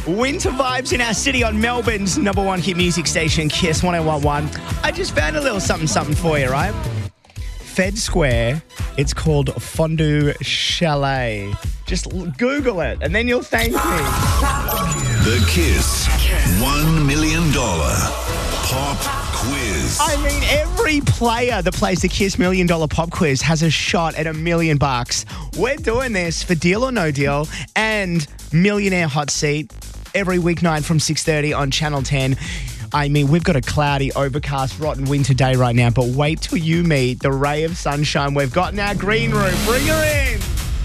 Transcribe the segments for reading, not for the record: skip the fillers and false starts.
Winter vibes in our city on Melbourne's number one hit music station, Kiss 101.1. I just found a little something for you, right? Fed Square, it's called Fondue Chalet. Just Google it and then you'll thank me. The Kiss $1 million Pop Quiz. I mean, every player that plays the Kiss $1 Million Pop Quiz has a shot at $1 million. We're doing this for Deal or No Deal and Millionaire Hot Seat every weeknight from 6:30 on Channel 10. I mean, we've got a cloudy, overcast, rotten winter day right now, but wait till you meet the ray of sunshine we've got in our green room. Bring her in.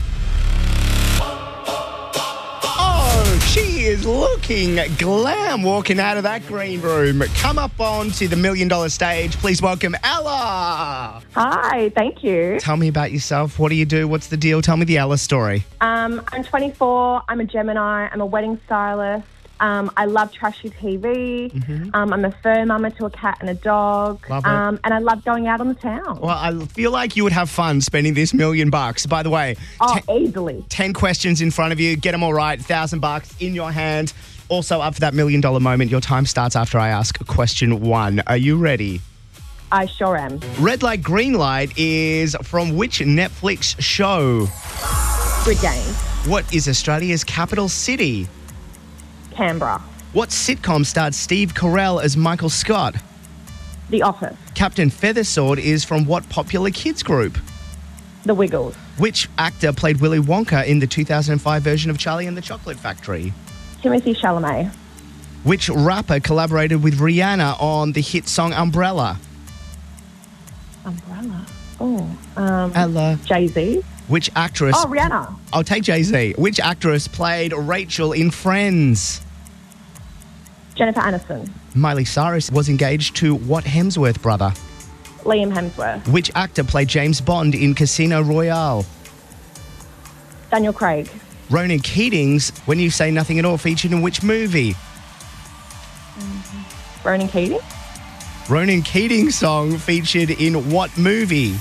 She is looking glam walking out of that green room. Come up onto the $1 million stage. Please welcome Ella. Hi, thank you. Tell me about yourself. What do you do? What's the deal? Tell me the Ella story. I'm 24. I'm a Gemini. I'm a wedding stylist. I love trashy TV. Mm-hmm. I'm a fur mama to a cat and a dog. Love it. And I love going out on the town. Well, I feel like you would have fun spending this $1 million. By the way, Easily. 10 questions in front of you. Get them all right. $1,000 in your hand. Also up for that $1 million moment. Your time starts after I ask question 1. Are you ready? I sure am. Red Light, Green Light is from which Netflix show? Good game. What is Australia's capital city? Canberra. What sitcom starred Steve Carell as Michael Scott? The Office. Captain Feathersword is from what popular kids group? The Wiggles. Which actor played Willy Wonka in the 2005 version of Charlie and the Chocolate Factory? Timothy Chalamet. Which rapper collaborated with Rihanna on the hit song Umbrella? Umbrella. Oh. Ella. Jay-Z. Which actress... Oh, Rihanna. I'll take Jay-Z. Which actress played Rachel in Friends? Jennifer Aniston. Miley Cyrus was engaged to what Hemsworth brother? Liam Hemsworth. Which actor played James Bond in Casino Royale? Daniel Craig. Ronan Keating's When You Say Nothing at All featured in which movie? Ronan Keating. Ronan Keating's song featured in what movie?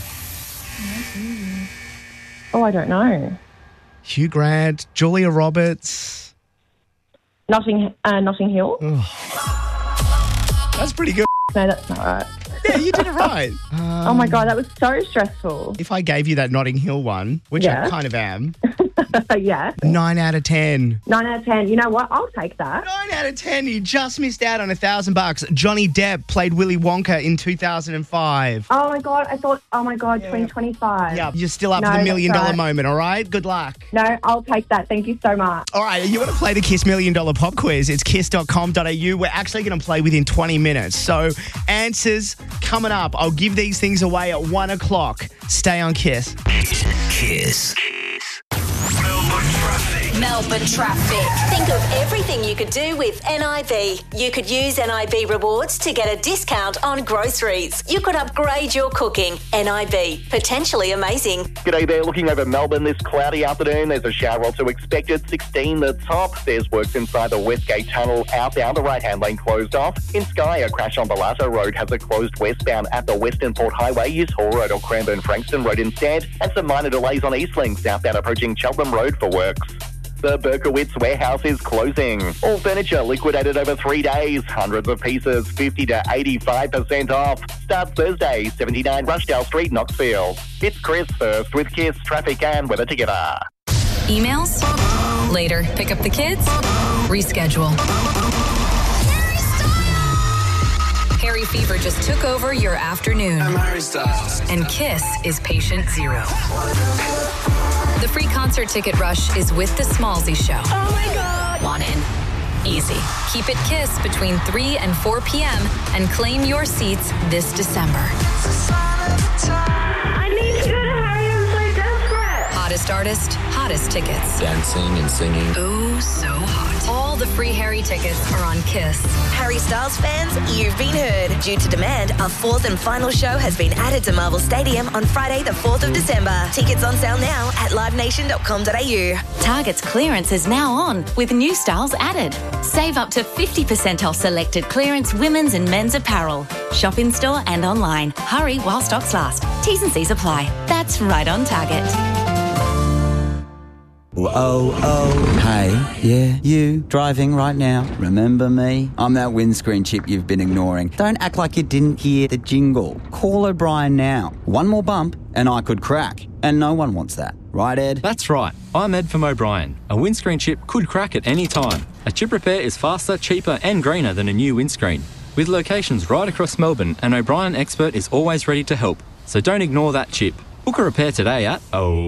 Oh, I don't know. Hugh Grant, Julia Roberts. Notting Hill. That's pretty good. No, that's not right. Yeah, you did it right. Oh my God, that was so stressful. If I gave you that Notting Hill one, which I kind of am, Yeah. 9 out of 10. 9 out of 10. You know what? I'll take that. 9 out of 10. You just missed out on $1,000. Johnny Depp played Willy Wonka in 2005. Oh my God. I thought, 2025. Yeah, you're still up for the $1 million moment, all right? Good luck. No, I'll take that. Thank you so much. All right, you want to play the Kiss $1 Million Pop Quiz? It's kiss.com.au. We're actually going to play within 20 minutes. So answers coming up. I'll give these things away at 1 o'clock. Stay on Kiss. Kiss. Melbourne traffic. Think of everything you could do with NIB. You could use NIB rewards to get a discount on groceries. You could upgrade your cooking. NIB. Potentially amazing. G'day there. Looking over Melbourne this cloudy afternoon. There's a shower also expected. 16 the top. There's works inside the Westgate Tunnel. Outbound, the right-hand lane closed off. In Sky, a crash on Balato Road has a closed westbound at the Western Port Highway. Use Hall Road or Cranbourne-Frankston Road instead. And some minor delays on Eastlink, southbound approaching Cheltenham Road for works. The Berkowitz warehouse is closing. All furniture liquidated over 3 days. Hundreds of pieces, 50 to 85% off. Starts Thursday, 79 Rushdale Street, Knoxfield. It's Chris first with Kiss, traffic and weather together. Emails? Later. Pick up the kids? Reschedule. Harry Fever just took over your afternoon. I'm Harry Styles. And Kiss is patient zero. The free concert ticket rush is with the Smallsy Show. Oh my God. Want in? Easy. Keep it Kiss between 3 and 4 p.m. and claim your seats this December. I need to go to Harry. I'm so desperate. Hottest artist, hottest tickets. Dancing and singing. Oh, so hot. All the free Harry tickets are on Kiss. Harry Styles fans, you've been heard. Due to demand, a fourth and final show has been added to Marvel Stadium on Friday the 4th of December. Tickets on sale now at livenation.com.au. Target's clearance is now on with new styles added. Save up to 50% off selected clearance women's and men's apparel. Shop in store and online. Hurry while stocks last. T's and C's apply. That's right on Target. Hey, yeah, you, driving right now. Remember me? I'm that windscreen chip you've been ignoring. Don't act like you didn't hear the jingle. Call O'Brien now. One more bump and I could crack. And no one wants that. Right, Ed? That's right. I'm Ed from O'Brien. A windscreen chip could crack at any time. A chip repair is faster, cheaper and greener than a new windscreen. With locations right across Melbourne, an O'Brien expert is always ready to help. So don't ignore that chip. Book a repair today at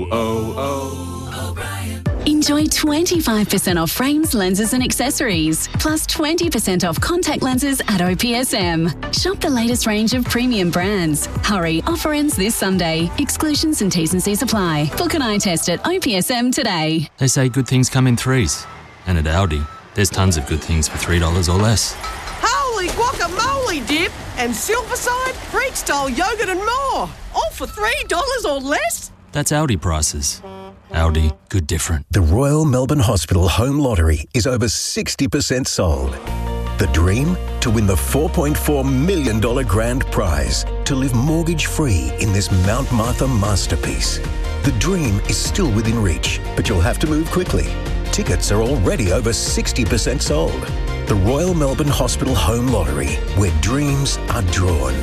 O'Brien. Enjoy 25% off frames, lenses and accessories, plus 20% off contact lenses at OPSM. Shop the latest range of premium brands. Hurry, offer ends this Sunday. Exclusions and T's and C's apply. Book an eye test at OPSM today. They say good things come in threes. And at Aldi, there's tons of good things for $3 or less. Holy guacamole dip and Silverside, Greek-style yogurt and more. All for $3 or less? That's Aldi prices. Aldi, good different. The Royal Melbourne Hospital Home Lottery is over 60% sold. The dream? To win the $4.4 million grand prize. To live mortgage-free in this Mount Martha masterpiece. The dream is still within reach, but you'll have to move quickly. Tickets are already over 60% sold. The Royal Melbourne Hospital Home Lottery, where dreams are drawn.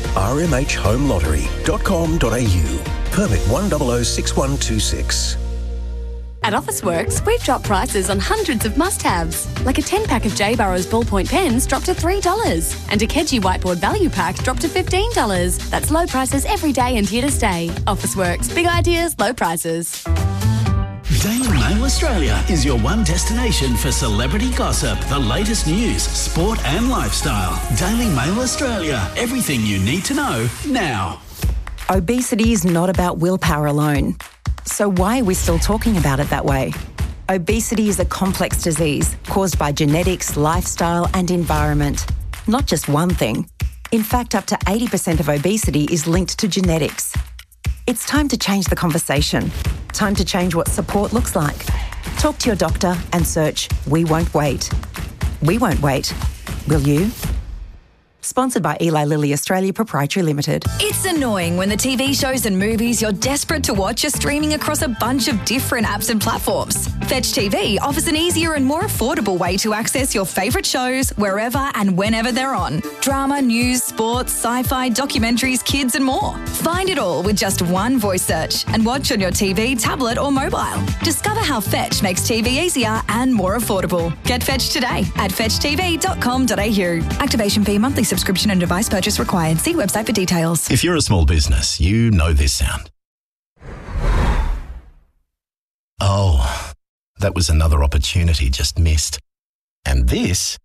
rmhhomelottery.com.au. Permit 1006126. At Officeworks, we've dropped prices on hundreds of must-haves, like a 10-pack of J. Burrows ballpoint pens dropped to $3, and a Keji whiteboard value pack dropped to $15. That's low prices every day and here to stay. Officeworks, big ideas, low prices. Daily Mail Australia is your one destination for celebrity gossip, the latest news, sport and lifestyle. Daily Mail Australia, everything you need to know now. Obesity is not about willpower alone. So why are we still talking about it that way? Obesity is a complex disease caused by genetics, lifestyle and environment. Not just one thing. In fact, up to 80% of obesity is linked to genetics. It's time to change the conversation. Time to change what support looks like. Talk to your doctor and search We Won't Wait. We won't wait. Will you? Sponsored by Eli Lilly Australia Proprietary Limited. It's annoying when the TV shows and movies you're desperate to watch are streaming across a bunch of different apps and platforms. Fetch TV offers an easier and more affordable way to access your favourite shows wherever and whenever they're on. Drama, news, sports, sci-fi, documentaries, kids and more. Find it all with just one voice search and watch on your TV, tablet or mobile. Discover how Fetch makes TV easier and more affordable. Get Fetch today at fetchtv.com.au. Activation fee, monthly subscription and device purchase required. See website for details. If you're a small business, you know this sound. Oh, that was another opportunity just missed. And this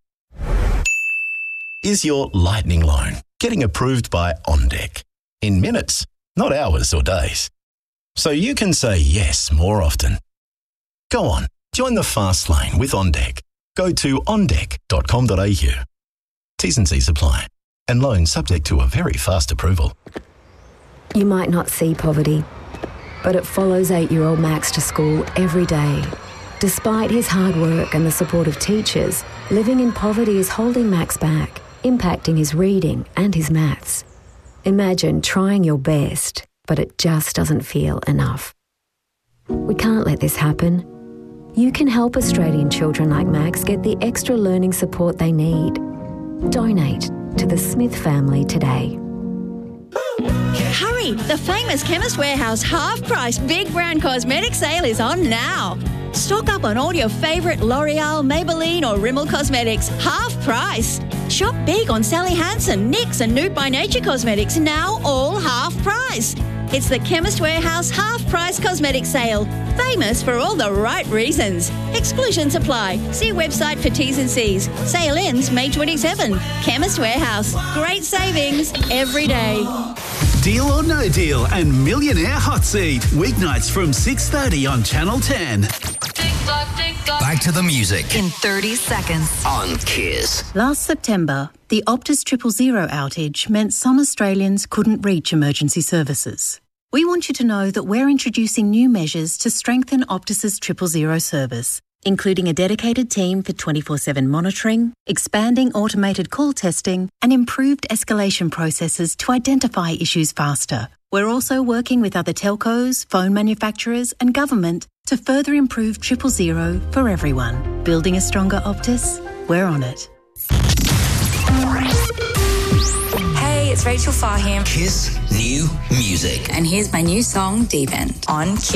is your lightning loan, getting approved by OnDeck. In minutes, not hours or days. So you can say yes more often. Go on, join the fast lane with OnDeck. Go to ondeck.com.au. T's and C's apply. And loan subject to a very fast approval. You might not see poverty, but it follows 8-year-old Max to school every day. Despite his hard work and the support of teachers, living in poverty is holding Max back, impacting his reading and his maths. Imagine trying your best, but it just doesn't feel enough. We can't let this happen. You can help Australian children like Max get the extra learning support they need. Donate to the Smith family today. Hurry! The famous Chemist Warehouse half-price Big Brown Cosmetic sale is on now. Stock up on all your favourite L'Oreal, Maybelline or Rimmel cosmetics, half price. Shop big on Sally Hansen, NYX and Nude by Nature cosmetics, now all half price. It's the Chemist Warehouse half-price cosmetic sale. Famous for all the right reasons. Exclusions apply. See website for T's and C's. Sale ends May 27. Chemist Warehouse. Great savings every day. Deal or No Deal and Millionaire Hot Seat. Weeknights from 6:30 on Channel 10. Back to the music In 30 seconds. on Kiss. Last September, the Optus 000 outage meant some Australians couldn't reach emergency services. We want you to know that we're introducing new measures to strengthen Optus's 000 service, including a dedicated team for 24/7 monitoring, expanding automated call testing, and improved escalation processes to identify issues faster. We're also working with other telcos, phone manufacturers and government To further improve 000 for everyone. Building a stronger Optus? We're on it. Hey, it's Rachel Farham. Kiss New Music. And here's my new song, Deep End, on Kiss.